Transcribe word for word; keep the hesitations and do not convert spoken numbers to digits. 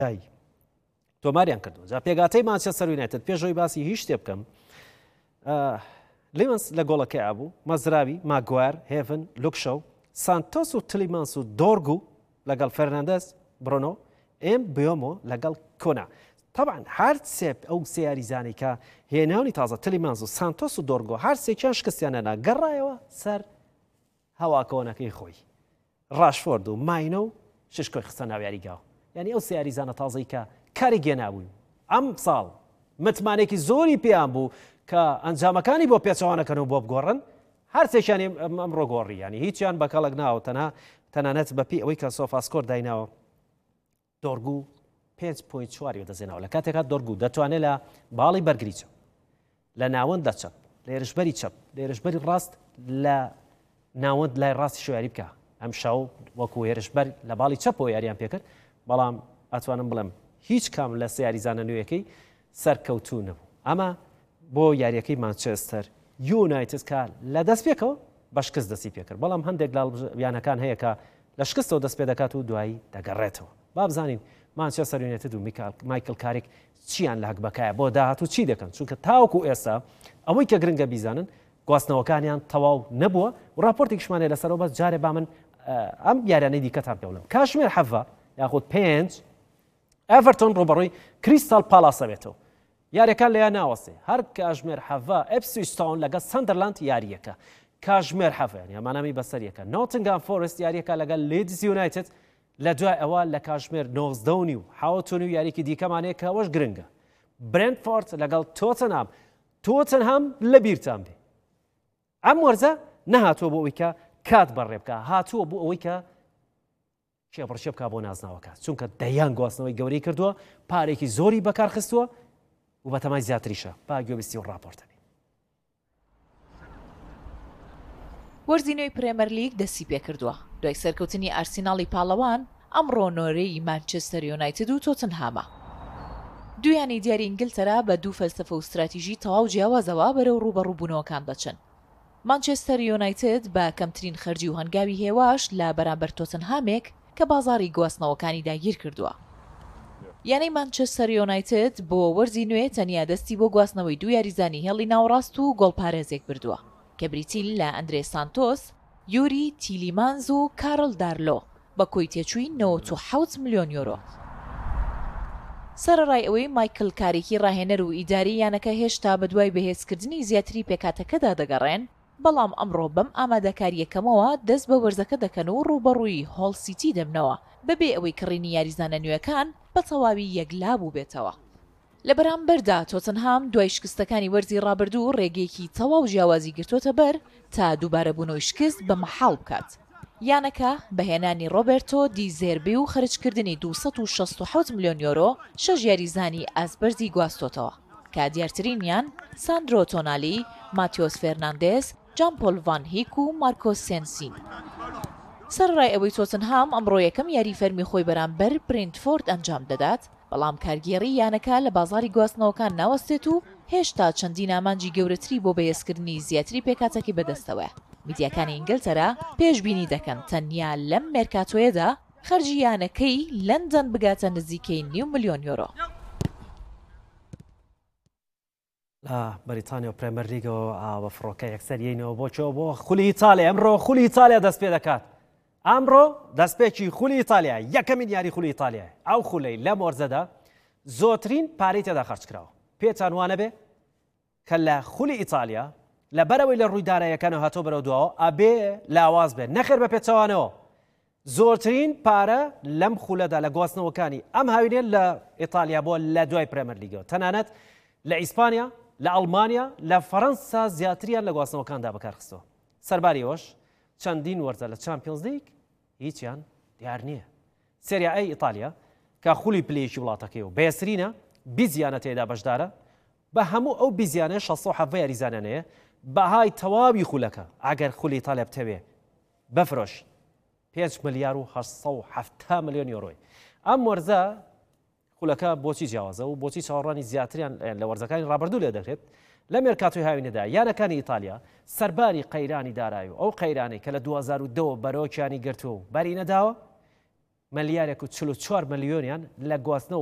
تۆماریان کردو جا پێگاتەی مانچستەر یونایتد پێشەوەی باسی هیچ شتێ بکەم لیونس لە گۆڵەکەی ئابوو مەزراوی ماگوار هێڤن لوکشەو سانتۆس و تلیمانس و دۆرگو لەگەڵ فەرناندەس برۆنۆ ئێم بیۆمۆ لەگەڵ کۆنا طبعا هەر سێ ئەو سێ یاریزانەی کە هێناونی تازە تلیمانس و سانتۆس و دۆرگۆ هەر سێکیان شکستیانەنا گەڕایەوە سەر هەواکۆنەکەی خۆی ڕاشفۆرد و ماینە و ششکۆی خستە ناو یاریگاو یعنی ئەو سێ یاریزانە تازەی کە کاری گێنابووین ئەم ساڵ متمانێکی زۆری پێیان بوو کە ئەنجامەکانی بۆ پێچەوانەکەن و بۆ بگۆڕن هەر سێکیانی ئەمڕۆ گۆڕی ینی هیچیان بە کەڵک ناوە تەنها تەنانەت بەپی ئەوەی کە سۆفاسکۆر دایناوە دۆرگو پێنج پۆینت چواری دەزێنەوە لە کاتێکات دۆرگو دەتوانێت لە باڵی بەرگریچە لە ناوەند دەچەپ لە ێرشبەری چەپ لە ێرشبەری ڕاست لە ناوەند لای ڕاستی شۆیاری بکە ئەم شاو وەکو هێرشبەر لە باڵی چەپەوە یاریان پێکرد بەڵام ئەتوانم بڵێم هیچ کام لە سێ یاریزانە نوێیەکەی سەرکەوتوو نەبوو ئەمە بۆ یاریەکەی مانچستەر یونایتد کە لە دەست پێکەوە بە شکست دەستی پێکرد بەڵام هەندێک لاڵیانەکان هەیە کە لە شکستەوە دەست پێ دەکات و دوایی دەگەڕێتەوە با بزانین مانچستەر یونایتد و مایکل کارێک چیان لە هەکبەکایە بۆ داهات و چی دەکەن چونکە تاوەکو ئێستا ئەوەی کە گرنگە بیزانن گواستنەوەکانیان تەواو نەبووە و راپۆرتێکشمانێ لەسەرەوە بەس جارێ با من ئەم یارانەی دیکەتان پێ بڵێم کاشمێر حەڤە یاخود پێنج ئەڤەرتۆن ڕۆبەڕۆی کریستال پاڵاسە بێتەوە یاریەکان لەیان ناوەستێ هەر کاژمێر حەڤە ئەپسویچ تاون لەگەڵ سەندەرلاند یاریەکە کاژمێر حەڤە یامانەمی بەسەریەکە نۆتنگهام فۆرست یاریەکە لەگەڵ لیدز یونایتد لە دوای ئەوە لە کاژمێر نۆزدەونی و حاوەتونی و یاریکی دیکەمانەیە کە ئەوەش گرنگە برێنتفۆرد لەگەڵ تۆتنهام تۆتنهام لە بیرتان بێ ئەم وەرزە نەهاتووە بۆ ئەوەی کە کات بەڕێ بکە هاتووە بۆ ئەوەی کە شێپڕشێ بکە بۆ نازناوەکە چونکە دەیان گواستنەوەی گەورەی کردووە پارێکی زۆری بەکارخستووە و بە تەمای زیاتریشە با گوێبیستی و ڕاپۆرتەبێ وەرزینەوەی پرێمەر لیگ دەستی پێکردووە دوای سەرکەوتنی ئارسیناڵی پاڵەوان ئەمڕۆ نۆرەی مانچستەر یونایتد و تۆتنهامە دویانی دیاری ئینگلتەرا بە دوو فەلسەفە و استراتیژی تەواو جیاوازەوە بەرەو ڕوبەڕووبوونەوەکان دەچن مانچستەر یونایتد بە کەمترین خەرجی و هەنگاوی هێواش لە بەرامبەر تۆتنهامێک کە بازاڕی گواستنەوەکانی داگیر کردووە یعنی مانچستەر یونایتد بۆ وەرزی نوێ تەنیا دەستی بۆ گواستنەوەی دوو یاریزانی هێڵی ناوڕاست و گۆڵپارێزێک بردووە کە بریتین لە ئەندرێ سانتۆس یوری تیلیمانز و کارل دارلۆ بە کۆی تێچووی نەوەت و حەوت ملیۆن یۆرۆ سەرەڕای ئەوەی مایکل کارێکی ڕاهێنەر و ئیداری یانەکە هێشتا بە دوای بەهێزکردنی زیاتری پێکاتەکەدا دەگەڕێن بەڵام ئەمڕۆ بەم ئامادەکاریەکەمەوە دەست بە وەرزەکە دەکەن و ڕوبەڕووی هۆڵ سیتی دەبنەوە بەبێ ئەوەی کڕینی یاریزانە نوێەکان بە تەواوی یەکلا بوو بێتەوە لە بەرامبەردا تۆتنهام دوای شکستەکانی وەرزی ڕابردوو ڕێگەیەکی تەواو جیاوازی گرتوۆتە بەر تا دووبارە بوونەوەی شکست بە مەحاڵ بکات یانەکە بەهێنانی ڕۆبێرتۆ دی زێربی و خەرجکردنی دووسەد و شەست و حەوت ملیۆن یۆرۆ شەش یاریزانی ئاسبەرزی گواستۆتەوە کە دیارترینیان ساندرۆ تۆنالی ماتیۆس فێرناندێز جان پۆل ڤان هیک و مارکۆس سێنسین سەرڕای ئەوەی تۆتنهام ئەمڕۆ یەکەم یاری فەرمی خۆی بەرامبەر برێنتفۆرد ئەنجام دەدات بەڵام کارگێڕی یانەکە لە بازاری گواستنەوەکان ناوەستێت و هێشتا چەندین ئامانجی گەورەتری بۆ بەهێزکردنی زیاتری پێکاتەکی بەدەستەوە میدیاکانی ئینگلتەرا پێشبینی دەکەن تەنیا لەم مێرکاتۆیەدا خەرجی یانەکەی لەندەن بگاتە نزیکەی نیو ملیۆن یۆرۆ لە بەریتانیا و پرێمەر لیگەوە ئاوە فڕۆکە یەکسەریینەوە بۆچەوە بۆ خولی ئیتالیا ئەمڕۆ خولی ئیتالیا دەست پێ دەکات ئەمڕۆ دەستپێکی خولی ئیتالیا یەکەمین یاری خولی ئیتالیا ئەو خولەی لە مۆرزەدا زۆرترین پارەی تێدا خەرج کراوە پێتان وانە بێ کە لە خولی ئیتالیا لە بەرەوەی لە ڕوویدارایەکانەوە هاتۆ بەرەو دووەوە ئەبێ لاواز بێت نەخێر بە پێچەوانەوە زۆرترین پارە لەم خولەدا لە گواستنەوەکانی ئەم هاوینێت لە ئیتالیا بۆ لە دوای پرێمەر لیگەوە تەنانەت لە ئیسپانیا لە ئەڵمانیا لە فەڕەنسا زیاتریان لە گواستنەوەکاندا بەکارخستەوە سەرباریەوەش چەندین وەرزە لە چامپیۆنز لیگ هیچیان دیار نییە سێریا ئەی ئیتالیا کە خولی پلەیەکی وڵاتەکەی و بەیەسرینە بیزیانە تێدا بەشدارە بە هەموو ئەو بیزیانە شەست و حەڤە یاریزانانەیە بەهای تەواوی خولەکە ئەگەر خولی ئیتالیا بتەوێ بەفرۆش پێنج ملیار و هەشت سەد و هەفتە ملیۆن یۆرۆی ئەم وەرزە خولەکە بۆچی جیاوازە و بۆچی چاوەڕوانی زیاتریان لە وەرزەکانی ڕابردوو لێ دەکرێت لە مێرکاتۆی هاوینەدا یانەکانی ئیتالیا سەرباری قەیرانی دارایی و ئەو قەیرانی کە لە دوو هەزار و دو بەرۆکیانی گرتووە و بەری نەداوە مەلیارێک و چل و چوار ملیۆنیان لە گواستنەوە